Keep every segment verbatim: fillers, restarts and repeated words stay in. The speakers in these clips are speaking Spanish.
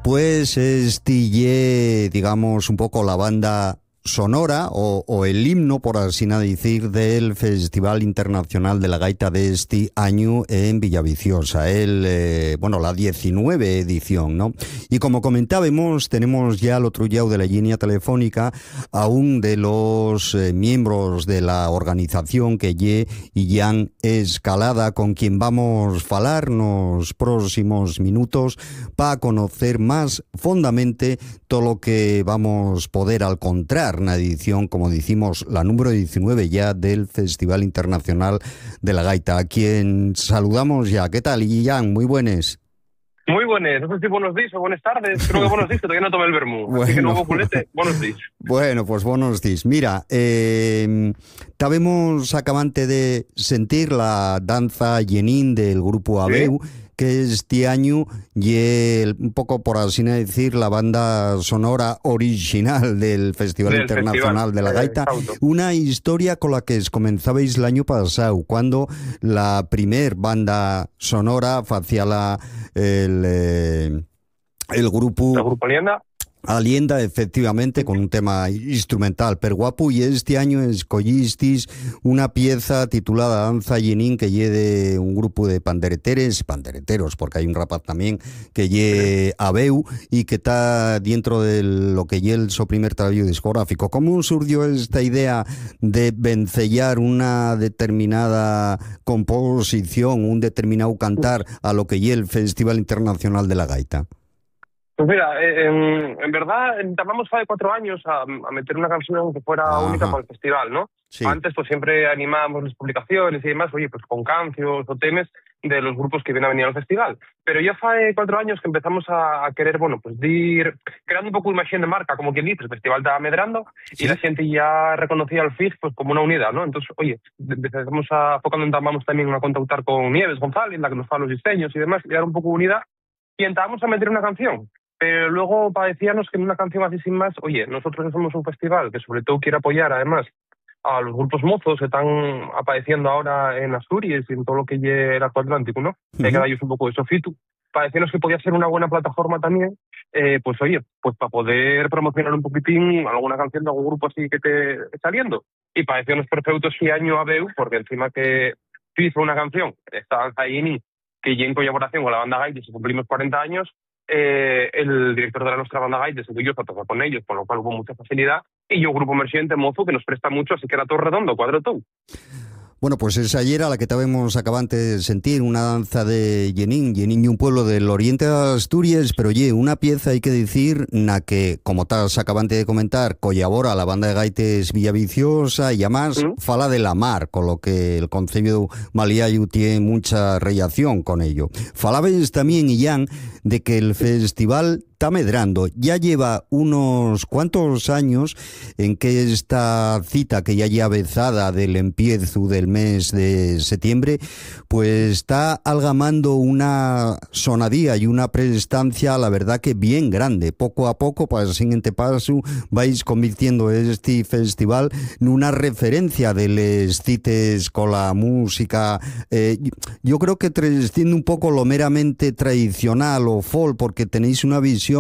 Pues estille, digamos, un poco la banda sonora o, o el himno, por así decir, del Festival Internacional de la Gaita de este año en Villaviciosa, el, eh, bueno, la diecinueve edición, ¿no? Y como comentábamos, tenemos ya al otro lado de la línea telefónica a un de los eh, miembros de la organización que lle Ian Escalada, con quien vamos a hablar nos próximos minutos para conocer más fondamente todo lo que vamos a poder encontrar una edición, como decimos, la número diecinueve ya del Festival Internacional de la Gaita, a quien saludamos ya. ¿Qué tal, Ian? Muy buenas. Muy buenas, no sé si buenos días o buenas tardes, creo que buenos días, que todavía no tomé el vermú, bueno, así que no hubo culete, buenos días. Bueno, pues buenos días. Mira, eh, estábamos acabante de sentir la danza Yenin del grupo Abeu, ¿sí?, que este año y un poco, por así decir, la banda sonora original del Festival del Internacional Festival, de la Gaita. Eh, una historia con la que comenzabais el año pasado, cuando la primer banda sonora hacía la el, eh, el grupo... ¿El grupo Alienda? Alienda, efectivamente, con un tema instrumental pero guapo, y este año escollistis una pieza titulada Danza Yenin, que lle de un grupo de pandereteres, pandereteros, porque hay un rapaz también que lle Abeu y que está dentro de lo que lle el su primer trabajo discográfico. ¿Cómo surgió esta idea de vencellar una determinada composición, un determinado cantar a lo que lle el Festival Internacional de la Gaita? Pues mira, eh, en, en verdad intentamos hace cuatro años a, a meter una canción que fuera Ajá. única para el festival, ¿no? Sí. Antes pues siempre animábamos las publicaciones y demás, oye, pues con canciones o temas de los grupos que vienen a venir al festival. Pero ya hace cuatro años que empezamos a, a querer, bueno, pues ir creando un poco de imagen de marca, como quien dice, el festival estaba medrando, ¿sí?, y la gente ya reconocía al F I G pues como una unidad, ¿no? Entonces, oye, empezamos a, poco intentamos también a contactar con Nieves González, la que nos fa los diseños y demás, y dar un poco de unidad, y entramos a meter una canción. Pero luego parecíamos que en una canción así sin más, oye, nosotros somos un festival que sobre todo quiere apoyar además a los grupos mozos que están apareciendo ahora en Asturias y en todo lo que lleva el Arco Atlántico, ¿no? Uh-huh. Hay que darles un poco de sofitu. Parecíamos que podía ser una buena plataforma también, eh, pues oye, pues para poder promocionar un poquitín alguna canción de algún grupo así que te esté saliendo. Y parecíamos perfecto este año a Beu, porque encima que hizo una canción, esta danza Yenin, que ya en colaboración con la banda Gaita, si cumplimos cuarenta años, Eh, el director de la nuestra banda Gaita se dio a tocar con ellos, por lo cual hubo mucha facilidad, y yo, grupo emergente mozo, que nos presta mucho, así que era todo redondo, cuadro todo. Bueno, pues esa ayer a la que estábamos acabante de sentir, una danza de Yenin, Yenin y un pueblo del oriente de Asturias, pero oye, una pieza hay que decir, na que, como estás acabante de comentar, colabora la banda de gaites Villaviciosa y además ¿Mm? fala de la mar, con lo que el concello Maliayu tiene mucha relación con ello. Falabes también, Ian, de que el festival está medrando, ya lleva unos cuantos años en que esta cita que ya lleva avezada del empiezo del mes de septiembre, pues está algamando una sonadía y una prestancia, la verdad que bien grande. Poco a poco, para el siguiente paso, vais convirtiendo este festival en una referencia de les cites con la música. Eh, yo creo que trasciende un poco lo meramente tradicional o folk, porque tenéis una visión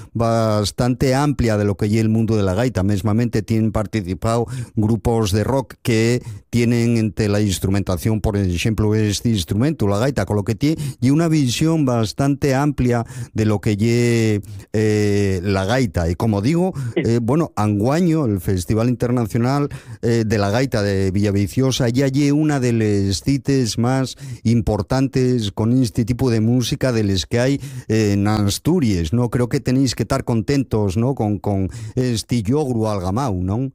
bastante amplia de lo que es el mundo de la gaita. Mesmamente tienen participado grupos de rock que tienen entre la instrumentación, por ejemplo, este instrumento, la gaita, con lo que tiene y una visión bastante amplia de lo que es eh, la gaita. Y como digo, eh, bueno, anguaño, el Festival Internacional eh, de la Gaita de Villaviciosa ya es una de las cites más importantes con este tipo de música de las que hay eh, en Asturias, ¿no? Creo que tenéis que estar contentos, ¿no?, con, con este yogru algamau, ¿no?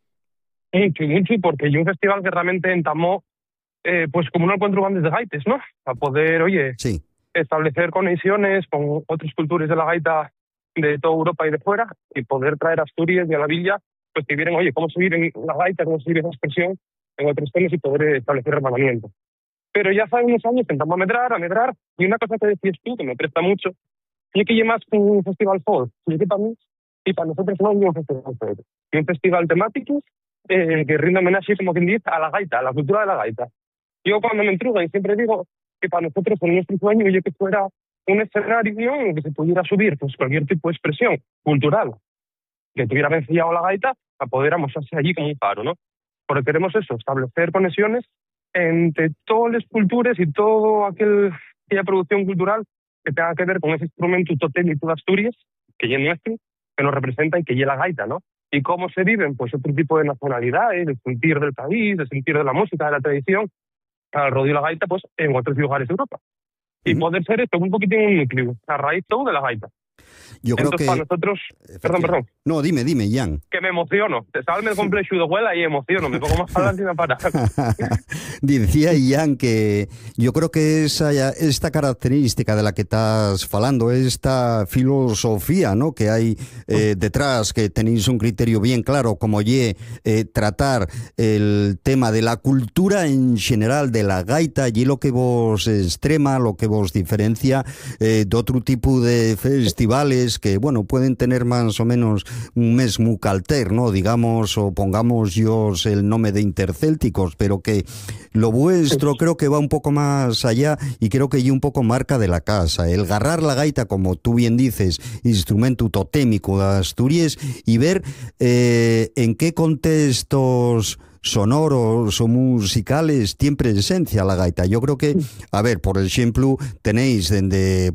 Sí, sí, porque hay un festival que realmente entamó eh, pues como un encuentro bandes de gaites, ¿no? A poder, oye, sí, establecer conexiones con otras culturas de la gaita de toda Europa y de fuera, y poder traer a Asturias y a la villa, pues que vieran, oye, cómo subir en la gaita, cómo subir esa expresión en otros temas y poder establecer hermanamiento. Pero ya hace unos años intentamos a medrar, a medrar, y una cosa que decías tú, que me presta mucho, y que llevas un festival folk, y que para mí, y para nosotros no es un festival folk, es un festival temático eh, que rinde homenaje, como quien dice, a la gaita, a la cultura de la gaita. Yo cuando me entrugo y siempre digo que para nosotros, en nuestro sueño, yo que fuera un escenario en el que se pudiera subir pues cualquier tipo de expresión cultural que tuviera vencillado la gaita para poder amosarse allí como un faro, ¿no? Porque queremos eso, establecer conexiones entre todas las culturas y toda aquel, aquella producción cultural que tenga que ver con ese instrumento totémico de Asturias, que es nuestro, que nos representa y que es la gaita, ¿no? Y cómo se viven pues otro tipo de nacionalidades, de sentir del país, de sentir de la música, de la tradición, al rodeo de la gaita, pues en otros lugares de Europa. Y uh-huh. poder ser esto un poquitín un núcleo, a raíz todo de la gaita. Yo creo Entonces, que... para nosotros... Perdón, perdón. No, dime, dime, Jan. Que me emociono. Te salme el complejo de huela y emociono. Me pongo más para adelante y me para. Decía Jan que yo creo que esa, esta característica de la que estás falando, esta filosofía, ¿no?, que hay eh, detrás, que tenéis un criterio bien claro, como ye, eh, tratar el tema de la cultura en general de la gaita, y lo que vos extrema, lo que vos diferencia eh, de otro tipo de festivales que, bueno, pueden tener más o menos un mesmo calter, ¿no?, digamos, o pongamos yo el nombre de intercélticos, pero que lo vuestro creo que va un poco más allá y creo que hay un poco marca de la casa. El agarrar la gaita, como tú bien dices, instrumento totémico de Asturias, y ver eh, en qué contextos sonoros o musicales tiene presencia la gaita. Yo creo que, a ver, por ejemplo, tenéis desde,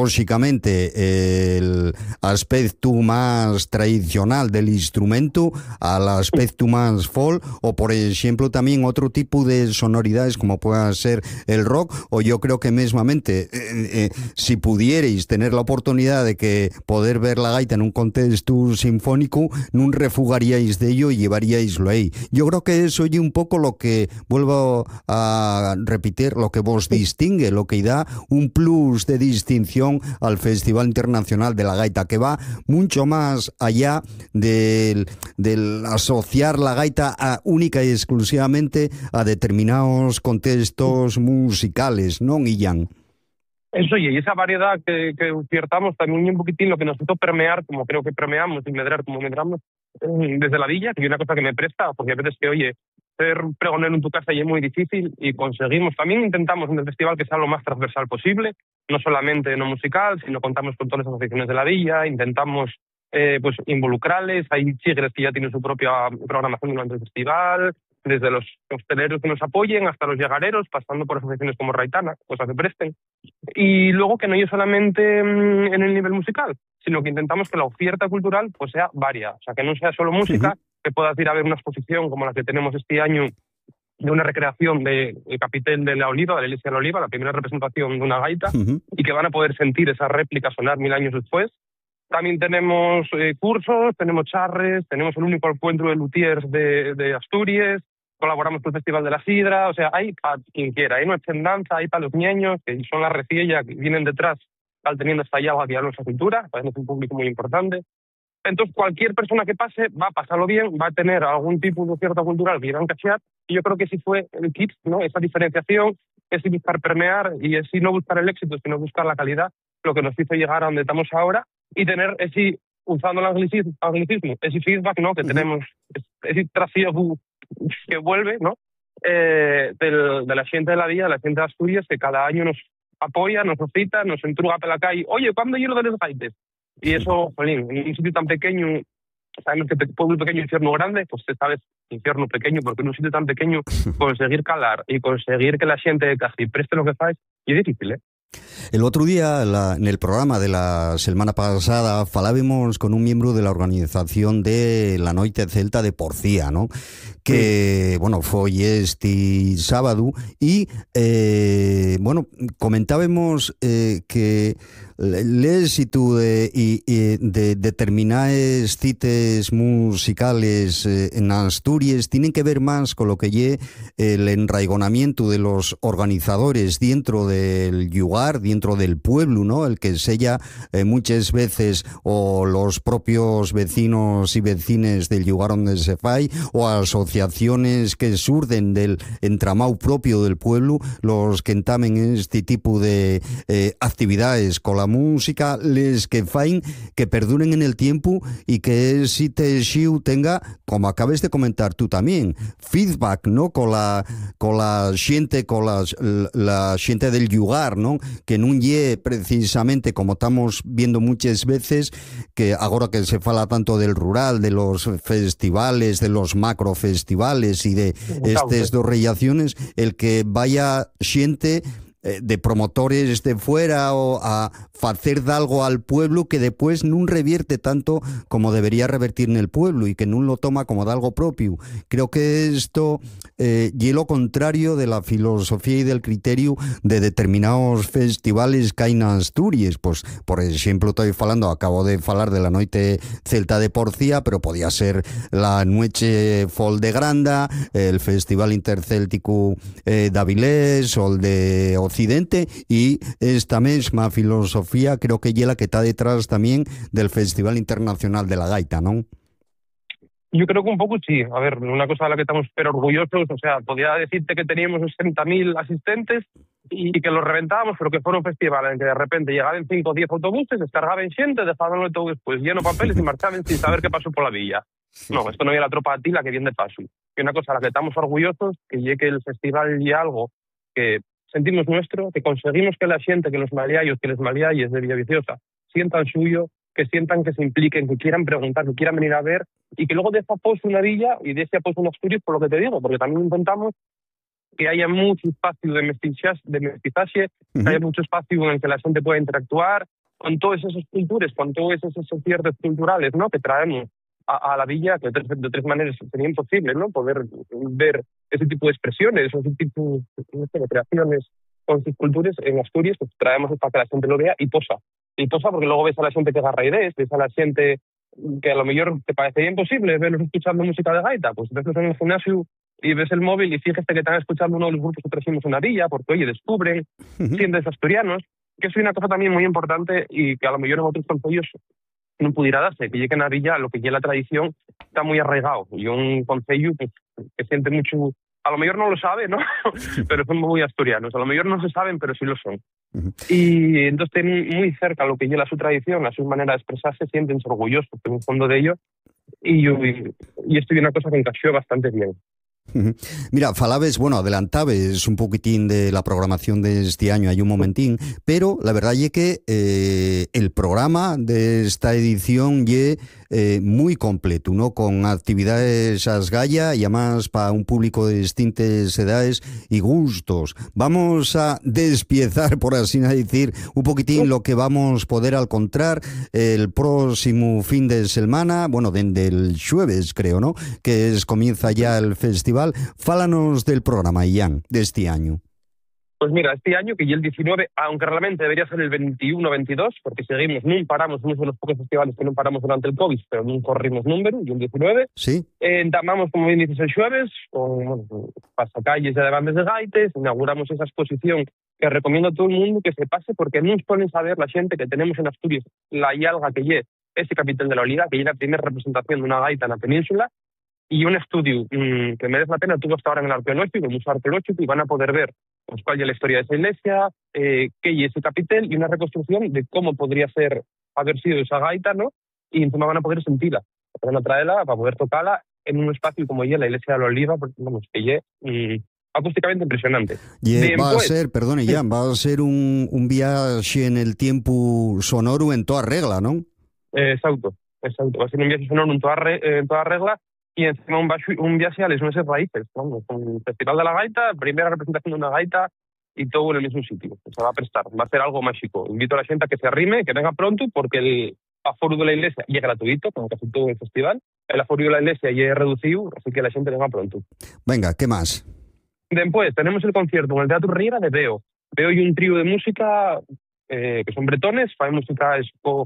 lógicamente, el aspecto más tradicional del instrumento al aspecto más folk, o por ejemplo también otro tipo de sonoridades como pueda ser el rock, o yo creo que mismamente eh, eh, si pudierais tener la oportunidad de que poder ver la gaita en un contexto sinfónico, no refugaríais de ello y llevaríaislo ahí. Yo creo que eso es un poco lo que, vuelvo a repetir, lo que vos distingue, lo que da un plus de distinción al Festival Internacional de la Gaita, que va mucho más allá del, del asociar la gaita a, única y exclusivamente a determinados contextos musicales, ¿no, Guillán? Eso, y esa variedad que, que ciertamos también un poquitín lo que nos hizo permear, como creo que permeamos, y medrar como medramos, desde la villa, que es una cosa que me presta, porque a veces que, oye, ser pregonero en tu casa ya es muy difícil, y conseguimos, también intentamos en el festival que sea lo más transversal posible, no solamente no musical, sino contamos con todas las asociaciones de la villa, intentamos eh, pues involucrarles, hay chigres que ya tienen su propia programación durante el festival, desde los hosteleros que nos apoyen hasta los llegareros, pasando por asociaciones como Raitana, cosas que presten. Y luego que no es solamente mmm, en el nivel musical, sino que intentamos que la oferta cultural pues sea varia, o sea, que no sea solo música, uh-huh. que puedas ir a ver una exposición como la que tenemos este año de una recreación del de Capitel de la Oliva, de la Iglesia de la Oliva, la primera representación de una gaita, uh-huh. y que van a poder sentir esa réplica sonar mil años después. También tenemos eh, cursos, tenemos charres, tenemos el único encuentro de luthiers de, de Asturias, colaboramos con el Festival de la Sidra, o sea, hay para quien quiera, hay nuestra danza, hay para los niños, que son la reciella, que vienen detrás, al teniendo estallado a nuestra cultura, es un público muy importante. Entonces, cualquier persona que pase va a pasarlo bien, va a tener algún tipo de oferta cultural que irán a cachear, y yo creo que sí fue el kit, ¿no?, esa diferenciación, ese buscar permear, y ese no buscar el éxito, sino buscar la calidad, lo que nos hizo llegar a donde estamos ahora, y tener ese, usando el anglicismo, anglicismo ese feedback, ¿no?, que uh-huh. tenemos, ese trasiego que vuelve, ¿no?, eh, del, de la gente de la villa, de la gente de Asturias, que cada año nos apoya, nos cita, nos entruga por la calle, oye, ¿cuándo lleno de los gaites? Y eso, jolín, en un sitio tan pequeño, sabemos que pueblo pequeño, infierno grande, pues esta vez infierno pequeño, porque en un sitio tan pequeño conseguir calar y conseguir que la gente casi preste lo que faz, y es difícil, ¿eh? El otro día, la, en el programa de la semana pasada, falábamos con un miembro de la organización de la Noite Celta de Porcía, ¿no?, que, sí. bueno, fue este sábado, y, eh, bueno, comentábamos eh, que el éxito de, y, y de determinadas cites musicales eh, en Asturias tienen que ver más con lo que lle el enraigonamiento de los organizadores dentro del lugar, dentro del pueblo, ¿no?, el que sella eh, muchas veces o los propios vecinos y vecines del lugar donde se fai, o asociaciones que surden del entramado propio del pueblo, los que entamen este tipo de eh, actividades colaborativas la música, les que fain que perduren en el tiempo y que si te xiu tenga, como acabes de comentar tú también, feedback, ¿no? Con la con la xente, con la, la xente del lugar, ¿no? Que nun lle precisamente como estamos viendo muchas veces, que agora que se fala tanto del rural, de los festivales, de los macrofestivales y de estas dos rellaciones, el que vaya xente de promotores de fuera o a facer de algo al pueblo que después nun revierte tanto como debería revertir en el pueblo y que nun lo toma como de algo propio. Creo que esto eh, y lo contrario de la filosofía y del criterio de determinados festivales que hay en Asturias. Pues, por ejemplo, estoy falando, acabo de falar de la noite celta de Porcia, pero podía ser la Noche Fol de Granda, el Festival Intercéltico eh, de Avilés o el de Occidente, y esta mesma filosofía creo que es la que está detrás también del Festival Internacional de la Gaita, ¿no? Yo creo que un poco sí. A ver, una cosa de la que estamos pero orgullosos, o sea, podía decirte que teníamos sesenta mil asistentes y que los reventábamos, pero que fue un festival en que de repente llegaban cinco o diez autobuses, descargaban xente, dejaban el autobús pues lleno de papeles y marchaban sin saber qué pasó por la villa. No, esto no era la tropa a ti la que viene de paso. Y una cosa a la que estamos orgullosos, que llegue el festival y algo que sentimos nuestro, que conseguimos que la xente, que los maliayos, que les maliayes de Villaviciosa sientan suyo, que sientan que se impliquen, que quieran preguntar, que quieran venir a ver, y que luego de esa pos una villa y de ese pos una Asturias, por lo que te digo, porque también intentamos que haya mucho espacio de mestizaje, de mestizaje uh-huh. que haya mucho espacio en el que la gente pueda interactuar con todas esas culturas, con todos esos ciertos culturales, ¿no?, que traemos a, a la villa, que de tres, de tres maneras sería imposible, ¿no?, poder ver ese tipo de expresiones, ese tipo de creaciones con sus culturas en Asturias, pues traemos para que la gente lo vea y posa. Y posa porque luego ves a la gente que agarra ideas, ves a la gente que a lo mejor te parecería imposible verlos escuchando música de gaita, pues ves en el gimnasio y ves el móvil y fíjate que están escuchando uno de los grupos que trajimos en una villa, porque oye, descubren, uh-huh. sientes asturianos, que es una cosa también muy importante y que a lo mejor en otros concellos no pudiera darse, que llegue a villa, lo que llegue la tradición está muy arraigado, y un concello pues, que siente mucho, a lo mejor no lo sabe, ¿no? pero son muy asturianos, a lo mejor no se saben, pero sí lo son. Uh-huh. Y entonces tienen muy cerca lo que lleva a su tradición, a su manera de expresarse, sienten orgullosos en un fondo de ello, y, yo, y, y esto es una cosa que encajó bastante bien. Mira, falabes, bueno, adelantabes un poquitín de la programación de este año, hay un momentín, pero la verdad es que eh, el programa de esta edición es eh, muy completo, ¿no? Con actividades a esgalla y además para un público de distintas edades y gustos. Vamos a despiezar, por así decir, un poquitín lo que vamos a poder encontrar el próximo fin de semana, bueno, desde el jueves, creo, ¿no? Que es, comienza ya el festival. Fálanos del programa, Ian, de este año. Pues mira, este año, que ya el diecinueve, aunque realmente debería ser el veintiuno veintidós, porque seguimos, no paramos, uno de los pocos festivales que no paramos durante el COVID, pero no corrimos número, y el diecinueve. Sí. Eh, entamamos, como bien dices, el jueves, con bueno, pasacalles de bandas de gaites, inauguramos esa exposición que recomiendo a todo el mundo que se pase, porque no nos ponen a ver la gente que tenemos en Asturias, la Ialga, que es ese capital de la Oliva, que es la primera representación de una gaita en la península, y un estudio mmm, que merece la pena. Tuvo hasta ahora en el arqueológico, en el Museo Arqueológico, y van a poder ver pues, cuál es la historia de esa iglesia, eh, qué es ese capitel, y una reconstrucción de cómo podría ser haber sido esa gaita, ¿no? Y encima van a poder sentirla, van a traerla para poder tocarla en un espacio como ella, la iglesia de la Oliva, porque vamos, que es mmm, acústicamente impresionante. Y Bien, va pues, a ser, perdone, Jan, va a ser un, un viaje en el tiempo sonoro en toda regla, ¿no? Eh, exacto, exacto. Va a ser un viaje sonoro en toda, re, eh, en toda regla, y encima un, un viaje a las nuestras raíces, ¿no? Con el Festival de la Gaita, primera representación de una gaita y todo en el mismo sitio. Se va a prestar, va a ser algo mágico. Invito a la gente a que se arrime, que venga pronto, porque el aforo de la iglesia ya es gratuito, como casi todo el festival. El aforo de la iglesia ya es reducido, así que la gente venga pronto. Venga, ¿qué más? Después tenemos el concierto en el Teatro Riera de Veo. Veo y un trío de música eh, que son bretones, hay música